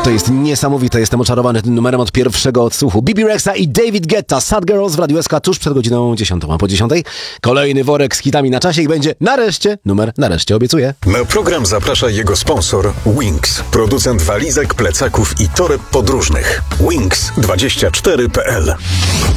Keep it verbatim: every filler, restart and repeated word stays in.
To jest niesamowite, jestem oczarowany tym numerem od pierwszego odsłuchu. Bibi Rexa i David Guetta, Sad Girls w Radiu S K tuż przed godziną dziesiątą, a po dziesiątej kolejny worek z hitami na czasie i będzie nareszcie numer, nareszcie obiecuję. Na program zaprasza jego sponsor Wings, producent walizek, plecaków i toreb podróżnych. Wings dwadzieścia cztery kropka p l